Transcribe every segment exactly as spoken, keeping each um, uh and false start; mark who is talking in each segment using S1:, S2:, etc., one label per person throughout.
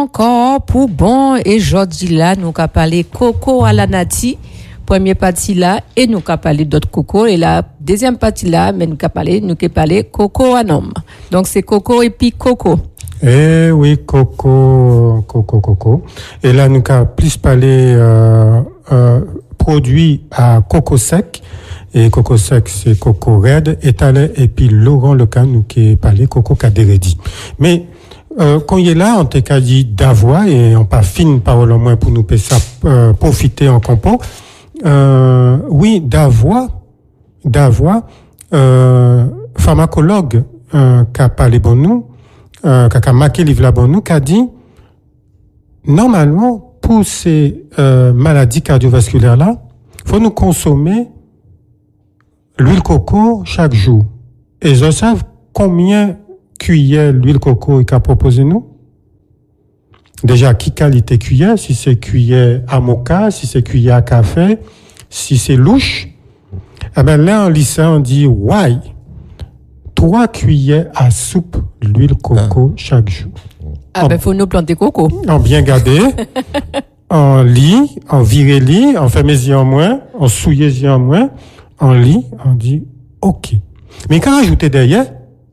S1: encore pour bon et aujourd'hui là nous qu'a parler coco à la nati première partie là et nous qu'a parler d'autres coco et la deuxième partie là mais nous qu'a parler nous qu'a parler coco à nom. Donc c'est coco et puis coco.
S2: Eh oui, coco, coco, coco. Et là, nous avons plus parlé euh, euh, produit à coco sec. Et coco sec, c'est coco raide, étalé. Et puis, Laurent Lecan, nous qui parlé coco cadéredi. Mais euh, quand il est là, on t'a dit d'avoine, et on pas fine parole au moins pour nous ça euh, profiter en compo. Euh, oui, d'avoine, d'avoine, euh, pharmacologue euh, qui a parlé bon nous, Euh, kaka marqué livre là bon nous qu'a dit normalement pour ces euh, maladies cardiovasculaires là faut nous consommer l'huile coco chaque jour et je sais combien cuillères l'huile coco qu'a proposé nous déjà qui qualité cuillère si c'est cuillère à mocha si c'est cuillère à café si c'est louche eh ben là en lycée on dit why trois cuillères à soupe l'huile coco ah. chaque jour.
S1: Ah en, ben faut nous planter coco.
S2: En bien gardé, en lit, en viré lit, en fait mes yeux en moins, en souillé les yeux en moins, en lit, on dit ok. Mais quand rajouter derrière,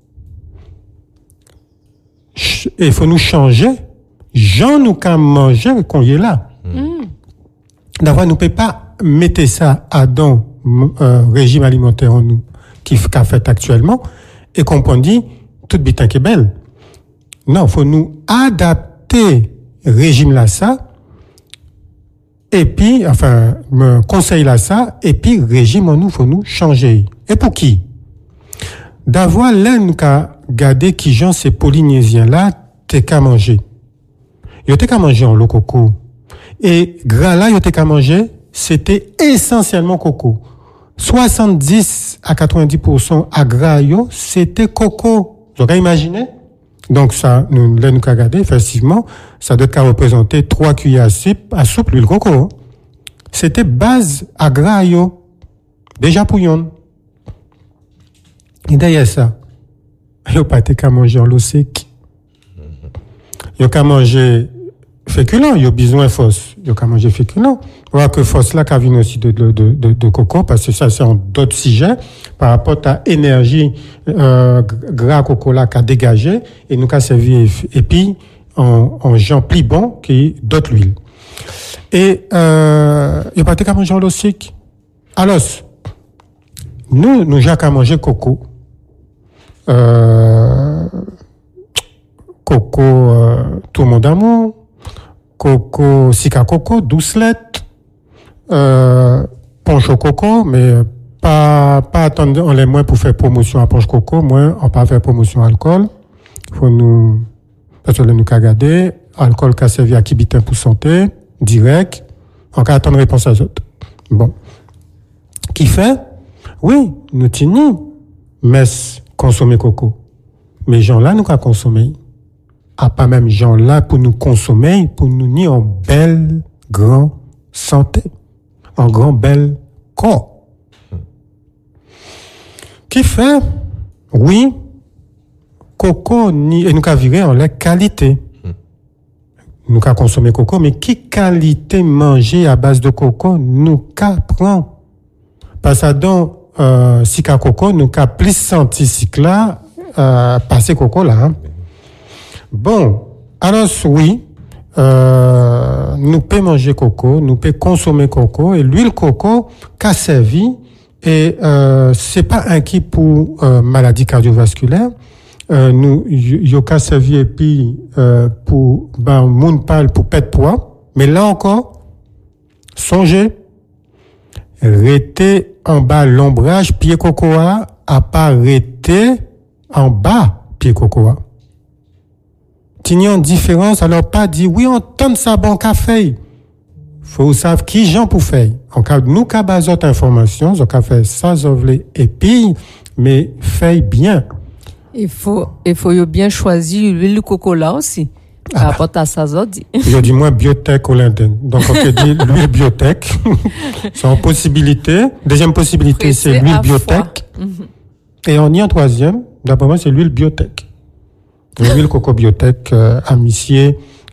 S2: il faut nous changer. Jean nous quand manger qu'on y est là. Mm. D'abord nous peut pas mettre ça à dans euh, régime alimentaire en nous qui qu'a fait actuellement. Et qu'on peut dire, toute bitin qui est belle. Non, faut nous adapter régime là ça. Et puis, enfin, me conseille là ça. Et puis, régime en nous, faut nous changer. Et pour qui? D'avoir l'un nous qu'a gardé qui gens ces polynésiens là, t'es qu'à manger. Yo t'es qu'à manger en l'eau coco. Et gras là, yo t'es qu'à manger, c'était essentiellement coco. soixante-dix à quatre-vingt-dix pour cent à graio, c'était coco. Vous avez imaginé? Donc ça, nous l'avons regardé, effectivement, ça doit représenter trois cuillères à soupe, à soupe l'huile coco. C'était base à graio. Déjà pour yon. Et derrière ça, il n'y a pas été qu'à manger en l'eau sec. Il y a qu'à manger féculent, il y a besoin de force. Il y a qu'à manger féculent. On voit que force là, qui vient aussi de, de, de, de, de coco, parce que ça, c'est un d'autres sujets, par rapport à l'énergie, euh, gras coco là, qu'a dégagé, et nous qu'a servi, et puis, en, en gens plus bon, qui d'autres huiles. Et, euh, il n'y a pas qu'à manger en l'eau sec. Alors, nous, nous, j'ai qu'à manger coco. Euh, coco, euh, tout le monde d'amour. Coco, sika coco, doucelette, euh, ponche au coco, mais pas, pas attendre on les moins pour faire promotion à ponche coco, moins on pas faire promotion à alcool. Faut nous, parce que nous qu'à garder, alcool qu'a servi à qui bitin pour santé, direct, on qu'à attendre réponse à autres. Bon. Qui fait? Oui, nous tini, mais consommer coco. Mais gens là, nous qu'à consommer. À pas même gens là pour nous consommer, pour nous ni en belle, grande santé, en grand, bel corps. Qui fait, oui, coco, ni, et nous qu'a viré en la qualité. Nous qu'a consommé coco, mais qui qualité manger à base de coco, nous qu'a prend. Parce que donc, euh, si qu'a coco, nous qu'a plus senti si là, euh, passer coco là, hein. Bon, alors oui, euh, nous pouvons manger coco, nous pouvons consommer coco, et l'huile coco qu'a servi, et euh, c'est pas inquiet pour euh, maladie cardiovasculaire. Euh, nous, y a qu'a servi et puis euh, pour ben moun parle pour perdre poids, mais là encore, songez, rester en bas l'ombrage pied cocoa, à pas rester en bas pied cocoa. T'y en différence, alors pas dit, oui, on donne ça bon café. Faut savoir qui j'en pour faire. En cas, nous, qu'à base d'autres informations, on a fait ça, zovlé, et puis, mais fait bien.
S1: Il faut, il faut bien choisir l'huile de coco là aussi. Par rapport ah bah. à ça, zodi.
S2: Je dis moins biotech au l'interne. Donc, on peut dire l'huile biotech. C'est une possibilité. Deuxième possibilité, Pressé c'est l'huile biotech. Mm-hmm. Et on y a un troisième. D'abord, c'est l'huile biotech. L'huile coco biotech, euh, amicier,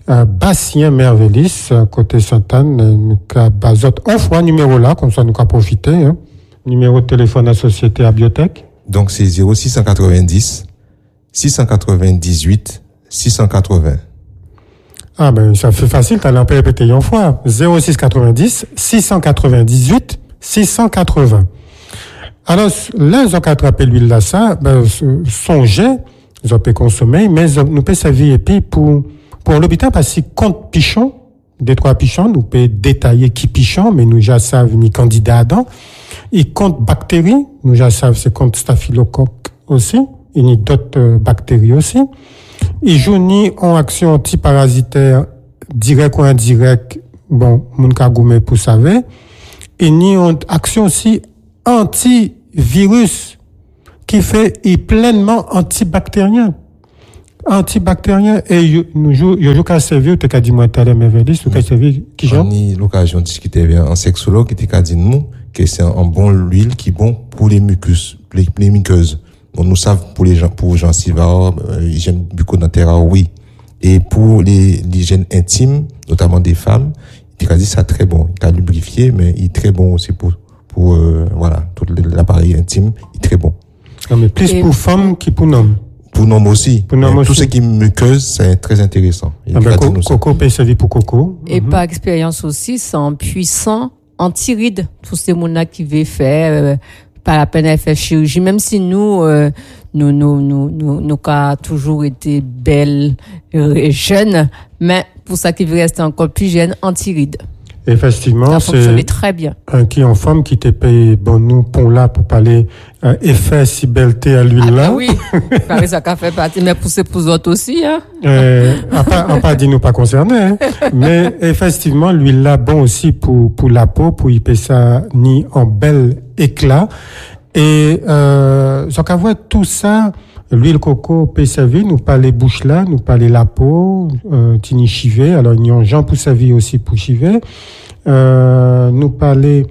S2: euh, Bastien Mervelis, côté Sainte-Anne, nous avons bazote on fois numéro là, comme ça nous avons profité, hein. Numéro de téléphone à Société à Biotech.
S3: Donc c'est zéro six cent quatre-vingt-dix, six cent quatre-vingt-dix-huit, six cent quatre-vingts.
S2: Ah ben, ça fait facile, t'as l'en répéter une fois. zéro six quatre-vingt-dix, six cent quatre-vingt-dix-huit, six cent quatre-vingts. Alors, là, ils ont attrapé l'huile là, ça, ben, songez, ils ont pu consommer, mais nous peut servir et puis pour, pour l'hôpital, parce que compte pichon, des trois pichons, nous peut détailler qui pichon, mais nous, já savent ni candidat Adam. Il compte bactéries, nous, já savent, c'est compte staphylocoque aussi, et ni d'autres euh, bactéries aussi. Il joue ni en action antiparasitaire, direct ou indirect, bon, moun ka goumé pour savoir, et ni en action aussi antivirus, qui fait est pleinement antibactérien. Antibactérien, et nous jouons, il y a qu'à servir, tu as dit moi, t'as l'air merveilleux, tu as servi, qui j'en?
S3: On a eu l'occasion de discuter avec un sexologue qui t'a dit nous, que c'est un bon huile qui est bon pour les mucus, les, les muqueuses. Donc, nous savons pour les gens, pour les gens sivars, euh, hygiène bucco-dentaire, oui. Et pour les, l'hygiène intime, notamment des femmes, il a dit ça très bon. Il a lubrifié, mais il est très bon aussi pour, pour, euh, voilà, tout l'appareil intime, il est très bon.
S2: Non, mais plus et pour femmes que pour hommes.
S3: Pour hommes aussi.
S2: Pour hommes aussi.
S3: Tout ce qui est muqueuse, c'est très intéressant.
S2: Ah ben, co- coco peut servir pour coco.
S1: Et
S2: mm-hmm.
S1: par expérience aussi, c'est un puissant anti-rides. Tous ces mounas qui veulent faire, euh, pas la peine de faire chirurgie, même si nous, euh, nous, nous, nous, nous, nous, avons toujours été belles et jeunes, mais pour ça qui veut rester encore plus jeune, anti-rides.
S2: Effectivement, c'est
S1: très bien.
S2: Un qui en femme qui te paye, bon, nous, pour là, pour parler, euh, effet si belleté à l'huile là.
S1: Ah, oui. Pareil, ça qu'a fait partie, mais pour ces pour autres aussi, hein.
S2: Euh, à pas, à pas dit nous pas concernés, hein. Mais, effectivement, l'huile là, bon aussi pour, pour la peau, pour y payer ça, ni en bel éclat. Et, euh, ça qu'a voir tout ça, l'huile coco peut servir, nous parler bouche là, nous parler la peau, euh, tini chivé, alors il y a un gens pour servir aussi pour chivé, euh, nous parler,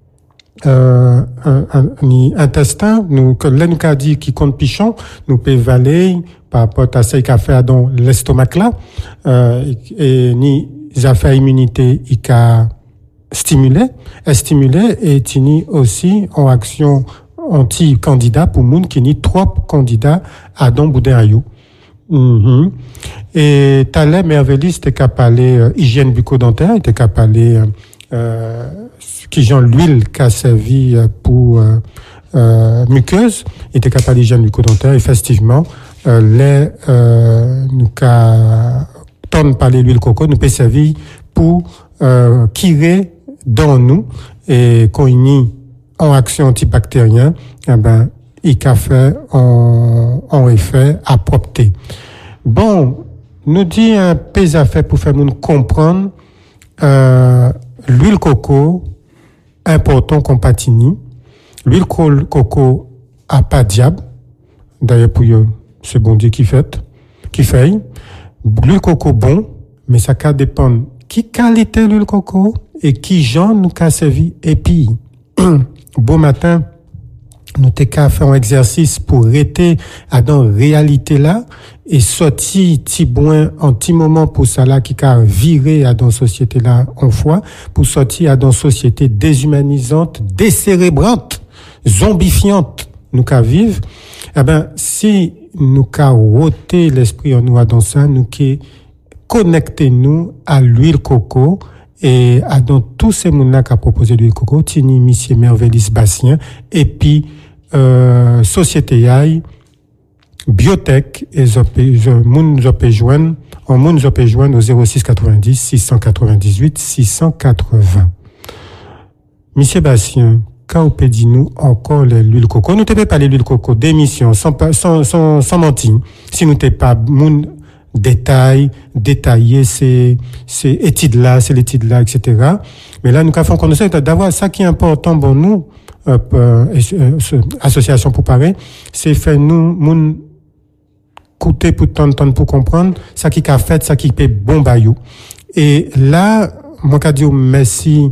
S2: euh, un, un, un, intestin, nous, que là nous qu'a dit qui compte pichon, nous peut valer, par rapport à ce qu'a fait dans l'estomac là, euh, et, et ni affaires immunité, il qu'a stimulé, stimulé, et tini aussi en action anti-candidat pour moun qui ni trop candidat à don boudin ayou. Mm-hmm. Et t'allais merveilleux, t'es qu'à parler euh, hygiène bucco-dentaire, t'es qu'à parler euh, qui genre l'huile qu'a servi euh, pour euh, euh, muqueuse, et t'es qu'à parler hygiène bucco-dentaire. Effectivement, euh, les euh, nous qu'a tonne parler l'huile coco, nous peut servir pour euh, kirer dans nous et qu'on y en action antibactérien, eh ben, il a fait en, en effet approprié. Bon, nous dit un peu à faire pour faire nous comprendre, euh, l'huile coco, important qu'on patini. L'huile coco a pas diable. D'ailleurs, pour eux, c'est bon Dieu qui fait, qui fait. L'huile coco bon, mais ça peut dépendre qui qualité l'huile coco et qui genre nous qu'a servi. Et puis, bon matin, nous t'es qu'à faire un exercice pour rester à dans réalité là et sortir ti boin en petit moment pour ça là qui qu'a viré à dans société là en fois pour sortir à dans société déshumanisante, décérébrante, zombifiante nous qu'a vivre. Eh ben si nous qu'a ôté l'esprit en nous à dans ça, nous qui connecter nous à l'huile coco. Et à dans tous ces mounas qu'a proposé l'huile coco, Tini, Monsieur Merveilleux Bastien, et puis, euh, Société Yaï, Biotech, et moun zopé joindre, en moun zopé joindre au zéro six quatre-vingt-dix, six cent quatre-vingt-dix-huit, six cent quatre-vingts. Monsieur Bastien, quand vous peut dire nous encore l'huile coco, nous t'avons pas l'huile coco d'émission, sans, sans, sans, sans mentir. Si nous t'es pas moun, détail, détailler ces, ces études-là, ces études-là, et cetera. Mais là, nous avons connaissance d'avoir ça qui est important pour nous, euh, euh, euh, association pour parler, c'est faire nous, moun, coûter pour tant, tant pour comprendre, ça qui a fait, ça qui peut bon bayou. Et là, moi, qu'a dit merci,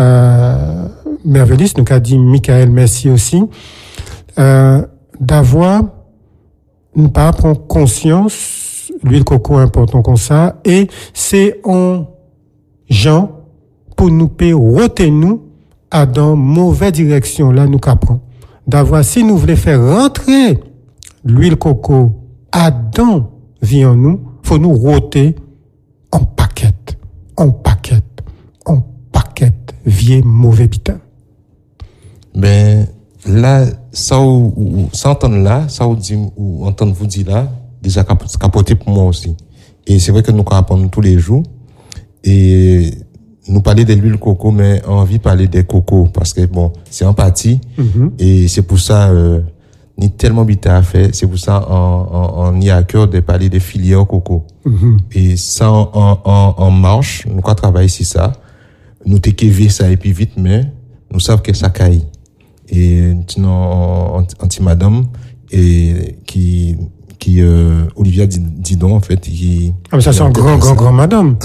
S2: euh, merveilleux, nous qu'a dit Michael, merci aussi, euh, d'avoir, nous pas prendre conscience l'huile coco important comme ça, et c'est en gens pour nous péroter nous à dans mauvaise direction là nous qu'apprend. D'avoir, si nous voulons faire rentrer l'huile coco à dans vie en nous, faut nous rôter en paquette, en paquette, en paquette, vieux mauvais bitin.
S3: Ben, là, ça ou, ou ça entendre là, ça ou dit, ou entendre vous dire là, déjà capoté pour moi aussi. Et c'est vrai que nous apprenons tous les jours. Et nous parler de l'huile coco, mais envie de parler des cocos, parce que bon, c'est empathie. Mm-hmm. Et c'est pour ça, euh, ni tellement vite à faire, c'est pour ça, on, on, on y a à cœur de parler des filières coco. Mm-hmm. Et ça, en, en, en marche, nous, quand travailler sur ça, nous t'équivons ça et puis vite, mais nous savons que ça caille. Et, sinon, anti-madame, et qui, qui, euh, Olivia Didon, en fait, qui...
S2: Ah, mais ça, c'est un grand, grand, grand madame.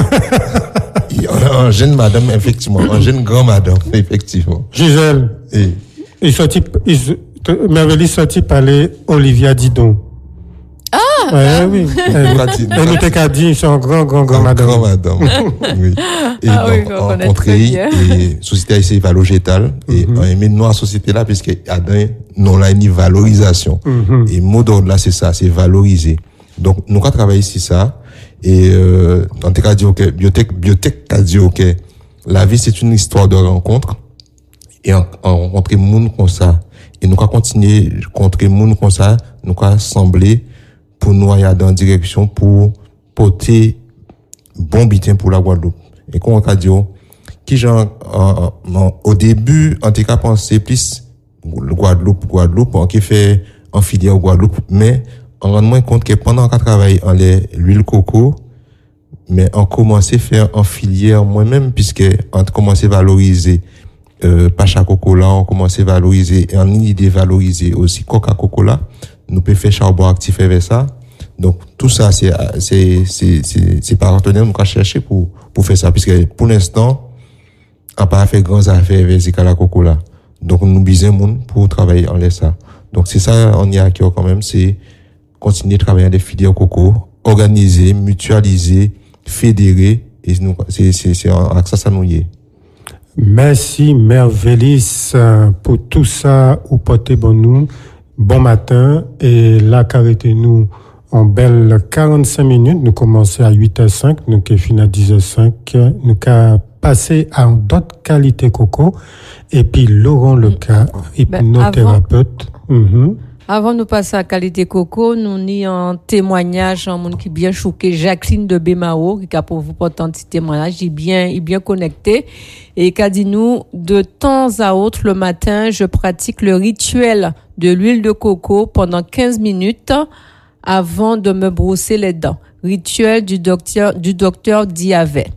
S3: Un jeune madame, effectivement. Un jeune grand madame, effectivement.
S2: Gisèle.
S3: Et,
S2: il sortit, il, Merveille sortit parler Olivia Didon.
S1: Ah!
S2: Ouais, oui. Elle, elle nous t'a dit, c'est un grand, grand, grand
S3: un
S2: madame.
S3: Grand madame. Oui. Et
S1: ah
S3: donc,
S1: oui,
S3: on rencontré, et société haïtienne valogétale, et on aimé nous à société là, puisque Adam, nous là, une valorisation. Mm-hmm. Et mot d'ordre là, c'est ça, c'est valoriser. Donc, nous, quand travaillons ici, ça, et, euh, on t'a dit, ok, biotech, biotech t'a dit, ok, la vie, c'est une histoire de rencontre, et on, on rencontrer monde comme ça. Et nous, quand continuer, rencontrer monde comme ça, nous, quand assembler, pour nous aller dans une direction pour porter bon bitin pour la Guadeloupe. Et comme on a dit, qui genre, euh, euh, au début, en tout cas, penser plus Guadeloupe, Guadeloupe, on qui fait en filière Guadeloupe, mais on rend moins compte que pendant qu'on travaille en l'huile coco, mais on commençait à faire en filière moi-même, puisque on a commencé à valoriser euh, Pacha Coco-là, on commençait à valoriser, et en idée valoriser aussi Coca-Cola, nous pouvons faire charbon actif avec ça. Donc, tout ça, c'est, c'est, c'est, c'est, c'est partenaire, nous avons cherché pour, pour faire ça, puisque pour l'instant, on n'a pas fait grandes affaires avec Zikala Coco là. Donc, nous bisons monde pour travailler en laisse ça. Donc, c'est ça, on y a à cœur quand même, c'est continuer de travailler des filières coco, organiser, mutualiser, fédérer, et nous, c'est, c'est, c'est, ça, ça nous y est.
S2: Merci, Merveillis, pour tout ça, ou portez bon nous. Bon matin, et là, arrêtez-nous en belle quarante-cinq minutes. Nous commençons à huit heures cinq, nous qui finissons à dix heures cinq. Nous qui passer à d'autres qualités coco. Et puis, Laurent Leca, hypnothérapeute.
S1: Ben, avant,
S2: mm-hmm.
S1: avant de nous passer à qualité coco, nous avons un témoignage, un monde qui est bien choqué, Jacqueline de Bémao, qui a pour vous porter un petit témoignage, il est bien, il est bien connecté. Et qui a dit nous, de temps à autre, le matin, je pratique le rituel de l'huile de coco pendant quinze minutes avant de me brosser les dents. Rituel du docteur, du docteur Diavet.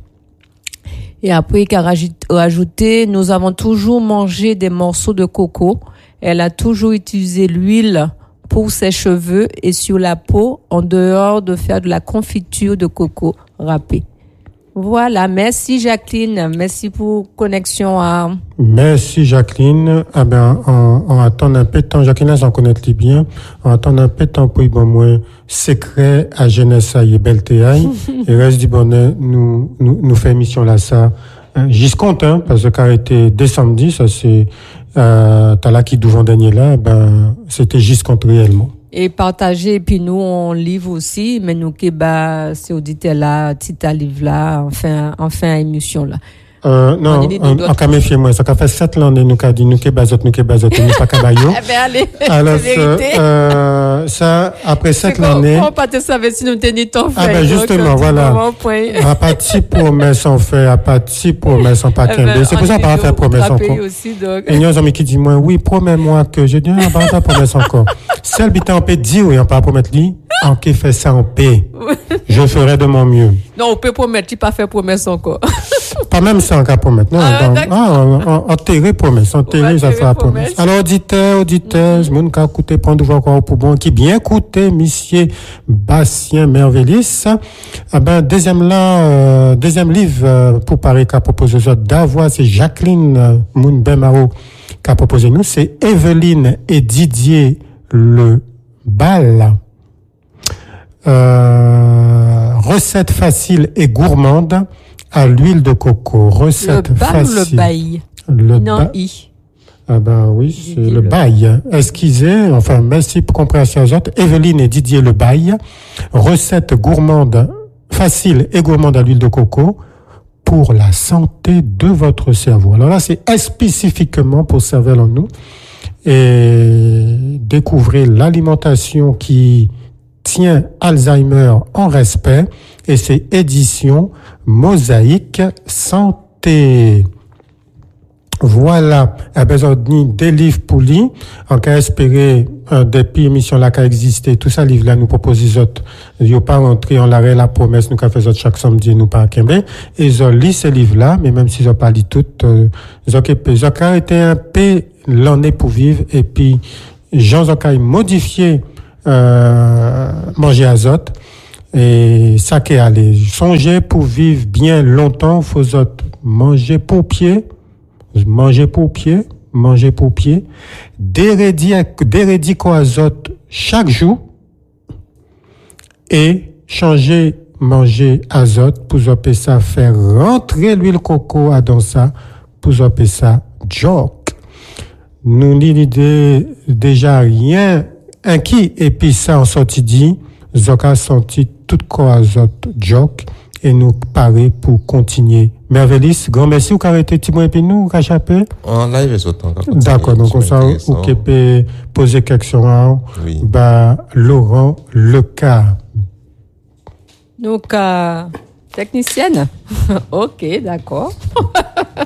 S1: Et après, il a rajouté, nous avons toujours mangé des morceaux de coco. Elle a toujours utilisé l'huile pour ses cheveux et sur la peau, en dehors de faire de la confiture de coco râpée. Voilà, merci Jacqueline, merci pour connexion à...
S2: Merci Jacqueline. Ah ben, on, on attend un peu de temps, Jacqueline, j'en connais bien. On attend un peu de temps pour y bon moins secret à jeunesse et belle théâtre. Et reste du bonheur, nous, nous, nous fait émission là, ça. J'y compte, hein, parce que quand était dès samedi, ça c'est, euh, t'as là qui devant dernier là, ben, c'était juste contre réellement.
S1: Et partager, et puis nous, on livre aussi, mais nous, qui, bah, c'est auditeurs là, tita livre là, enfin, enfin, émission là.
S2: Euh, non, on a méfié moi, ça fait sept ans, nous, qu'a dit, nous, qui bazote, nous, qui bazote, nous, pas cabayo.
S1: Eh ben, allez.
S2: Alors, euh, ça, après sept ans,
S1: on pas te savoir si nous tenons ton fait.
S2: Ah, ben, justement, voilà. À partir promesse on fait, à partir promesse on pas qu'un. C'est pour ça qu'on va faire promesse encore. Et nous, amis qui disent, moi, oui, promets-moi que je dis, on va pas promesse encore. Celle bitin, on peut dire, oui, on peut pas promettre lui, en qui fait ça en paix. Je ferai de mon mieux.
S1: Non, on peut promettre, tu pas faire promesse encore.
S2: Pas même ça, on peut promettre. Non, ah, donc, ah, enterrer promesse, enterrer, ça fait promesse. Alors, auditeur, auditeur, je m'en cas écouter, prendre encore pour bon, qui bien écouté, monsieur Bastien Merveillis. Ah ben, deuxième là, euh, deuxième livre, euh, pour parler qu'a proposé ça, d'avoir, c'est Jacqueline euh, Moun Bemaro qu'a proposé nous, c'est Evelyne et Didier Le Bal. Euh, recette facile et gourmande à l'huile de coco. Recette
S1: Le bail ou
S2: facile.
S1: le bail?
S2: Le
S1: Non,
S2: ba-
S1: i.
S2: Ah ben oui,
S1: Didier
S2: c'est le
S1: Le-
S2: bail. Esquisé, enfin, merci pour compréhension aux autres. Evelyne et Didier Le Bail. Recette gourmande, facile et gourmande à l'huile de coco pour la santé de votre cerveau. Alors là, c'est spécifiquement pour Cervelle en nous. Et découvrez l'alimentation qui tient Alzheimer en respect. Et c'est édition Mosaïque Santé. Voilà, à besoin des livres pour lire. En cas espérer, euh, depuis émission là qui a existé, tout ça livre là nous propose les autres. Ils n'ont pas rentré en l'arrêt la promesse, nous qu'a fait autres chaque samedi, nous pas qu'aimer. Et ils ont lu ces livres là, mais même s'ils n'ont pas lu tout, euh, ils ont ils ont arrêté un peu l'année pour vivre, et puis, Jean ont modifié, euh, manger azote. Et ça qui est allé. Songer pour vivre bien longtemps, faut autres manger pour pied, manger pour pied, manger pour pied, dérédier quoi azote chaque jour et changer manger azote pour appeler ça faire rentrer l'huile coco à dans ça pour appeler ça joke. Nous ni l'idée déjà rien inquiet et puis ça en sorti dit Zoka senti tout quoi azote joke et nous parer pour continuer. Mervelis, grand merci ou arrêté Timon et puis nous rachapé.
S3: En live et autant.
S2: D'accord, donc on ça ou qui peut poser quelque chose.
S3: Oui.
S2: Bah Laurent Leca.
S1: Donc, euh, technicienne. Ok, d'accord.